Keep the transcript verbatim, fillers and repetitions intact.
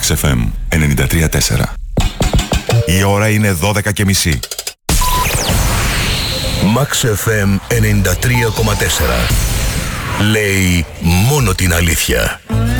Max εφ εμ ενενήντα τρία τέσσερα. Η ώρα είναι δώδεκα και μισή. Max εφ εμ ενενήντα τρία κόμμα τέσσερα. Λέει μόνο την αλήθεια.